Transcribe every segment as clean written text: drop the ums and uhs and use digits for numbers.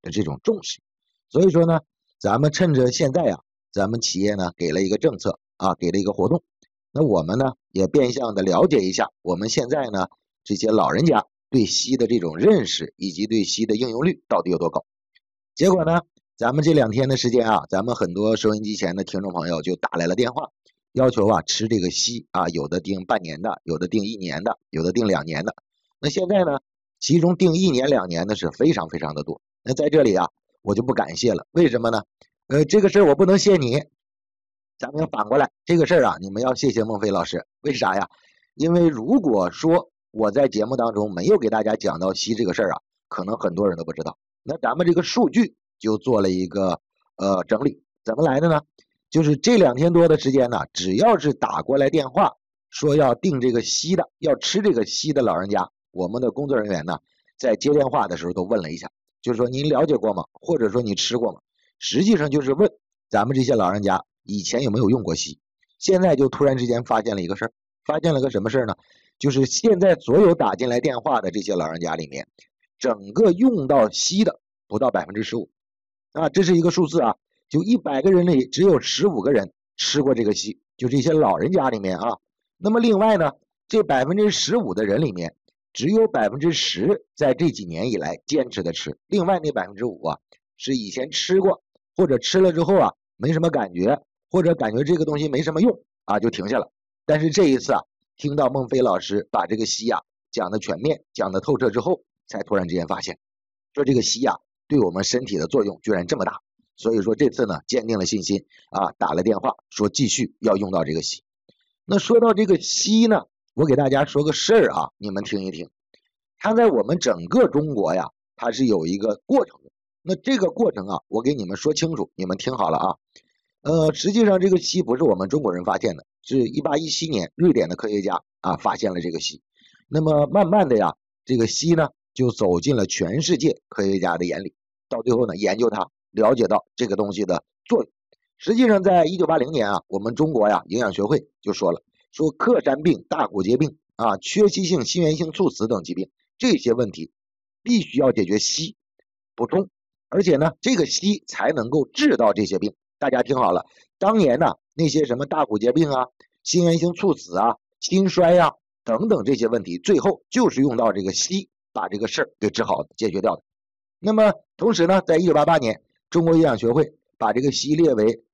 的这种重视。所以说呢，咱们趁着现在咱们企业呢给了一个政策给了一个活动，那我们呢也变相的了解一下我们现在呢这些老人家对硒的这种认识以及对硒的应用率到底有多高。结果呢，咱们这2天的时间咱们很多收音机前的听众朋友就打来了电话，要求吃这个硒有的定半年的，有的定1年的，有的定2年的。那现在呢，其中定1年2年的是非常非常的多。那在这里我就不感谢了，为什么呢？这个事儿我不能谢你，咱们要反过来，这个事儿你们要谢谢孟非老师。为啥呀？因为如果说我在节目当中没有给大家讲到硒这个事儿可能很多人都不知道。那咱们这个数据就做了一个整理，怎么来的呢？就是这2天多的时间呢，只要是打过来电话说要定这个硒的，要吃这个硒的老人家，我们的工作人员呢在接电话的时候都问了一下，就是说您了解过吗？或者说你吃过吗？实际上就是问咱们这些老人家以前有没有用过硒。现在就突然之间发现了一个事儿，发现了个什么事儿呢？就是现在所有打进来电话的这些老人家里面，整个用到硒的不到 15%这是一个数字就100个人里只有15个人吃过这个硒，就这些老人家里面那么另外呢，这 15% 的人里面只有 10% 在这几年以来坚持的吃，另外那 5% 是以前吃过，或者吃了之后没什么感觉，或者感觉这个东西没什么用就停下了。但是这一次听到孟非老师把这个硒讲的全面，讲的透彻之后，才突然之间发现说这个硒对我们身体的作用居然这么大。所以说这次呢坚定了信心打了电话说继续要用到这个硒。那说到这个硒呢，我给大家说个事儿你们听一听。它在我们整个中国它是有一个过程的。那这个过程我给你们说清楚，你们听好了实际上这个硒不是我们中国人发现的，是1817年瑞典的科学家发现了这个硒。那么慢慢的这个硒呢就走进了全世界科学家的眼里，到最后呢研究它，了解到这个东西的作用。实际上在1980年我们中国营养学会就说了，说克山病、大骨节病缺硒性心源性猝死等疾病，这些问题必须要解决硒补充，而且呢这个硒才能够治到这些病。大家听好了，当年那些什么大骨节病心源性猝死心衰等等这些问题，最后就是用到这个硒把这个事儿给治好解决掉的。那么同时呢，在1988年中国营养学会把这个硒列为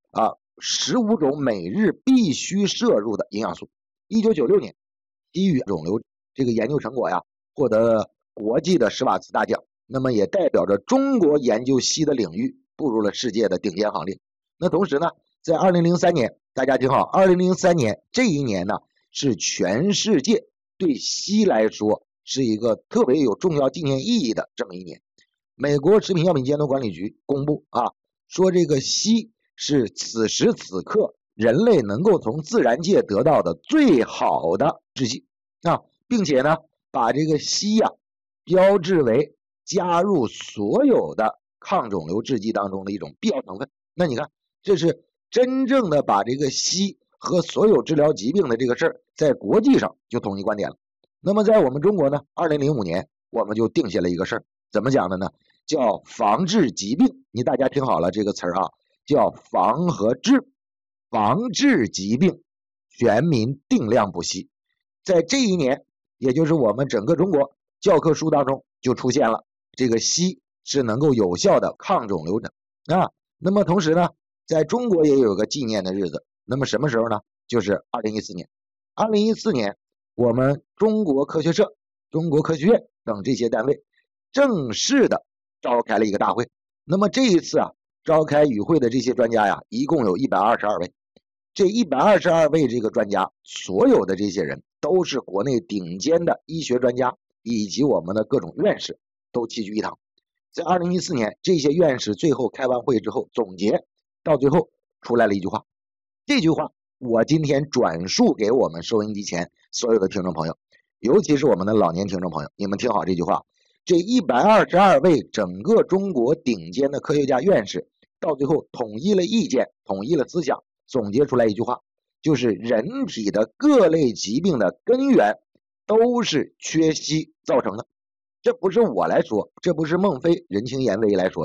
15种每日必须摄入的营养素。1996年硒与肿瘤这个研究成果获得国际的史瓦茨大奖，那么也代表着中国研究硒的领域步入了世界的顶尖行列。那同时呢，在2003年，大家听好，2003年这一年呢是全世界对硒来说是一个特别有重要纪念意义的这么一年。美国食品药品监督管理局公布说这个硒是此时此刻人类能够从自然界得到的最好的制剂并且呢把这个硒标志为加入所有的抗肿瘤制剂当中的一种必要成分。那你看，这是真正的把这个硒和所有治疗疾病的这个事儿在国际上就统一观点了。那么在我们中国呢，2005年我们就定下了一个事儿，怎么讲的呢？叫防治疾病。你大家听好了这个词儿叫防和治，防治疾病，全民定量补硒。在这一年，也就是我们整个中国教科书当中就出现了这个硒是能够有效的抗肿瘤的那么同时呢，在中国也有个纪念的日子，那么什么时候呢？就是2014年。2014年，我们中国科学社、中国科学院等这些单位正式的召开了一个大会。那么这一次召开与会的这些专家一共有122位。这122位这个专家，所有的这些人都是国内顶尖的医学专家，以及我们的各种院士都齐聚一堂。在2014年，这些院士最后开完会之后总结，到最后出来了一句话。这句话我今天转述给我们收音机前所有的听众朋友，尤其是我们的老年听众朋友，你们听好这句话。这122位整个中国顶尖的科学家院士到最后统一了意见，统一了思想，总结出来一句话，就是人体的各类疾病的根源都是缺硒造成的。这不是我来说，这不是孟非人情言微来说的。